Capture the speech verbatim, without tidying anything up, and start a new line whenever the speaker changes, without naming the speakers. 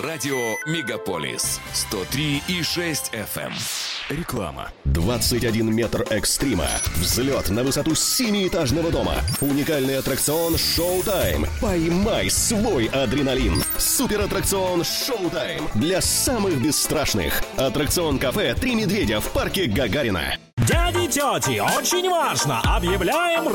Радио Мегаполис сто три и шесть эф эм. Реклама.
двадцать один метр экстрима. Взлет на высоту семиэтажного дома. Уникальный аттракцион «Шоу-тайм». Поймай свой адреналин. Суператтракцион «Шоу-тайм» для самых бесстрашных. Аттракцион-кафе «Три медведя» в парке Гагарина.
Дяди и тети, очень важно! Объявляем